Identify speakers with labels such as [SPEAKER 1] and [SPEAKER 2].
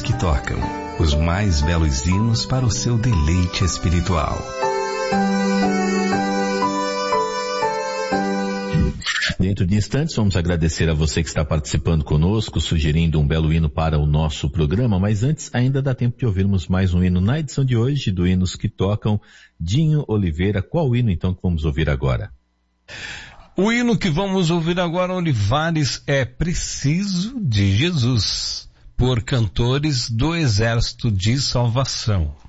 [SPEAKER 1] que tocam, os mais belos hinos para o seu deleite espiritual.
[SPEAKER 2] Dentro de instantes vamos agradecer a você que está participando conosco, sugerindo um belo hino para o nosso programa, mas antes ainda dá tempo de ouvirmos mais um hino na edição de hoje do Hinos que Tocam. Dinho Oliveira, qual hino então que vamos ouvir agora?
[SPEAKER 3] O hino que vamos ouvir agora, Olivares, é Preciso de Jesus, por cantores do Exército de Salvação.